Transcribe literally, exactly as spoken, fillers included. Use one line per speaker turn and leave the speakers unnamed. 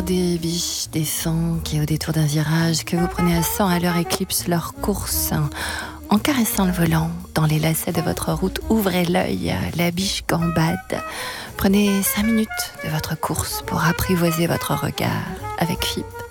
des biches, des sangs qui, au détour d'un virage, que vous prenez à cent à l'heure éclipse leur course. En caressant le volant, dans les lacets de votre route, ouvrez l'œil, la biche gambade. Prenez cinq minutes de votre course pour apprivoiser votre regard avec F I P.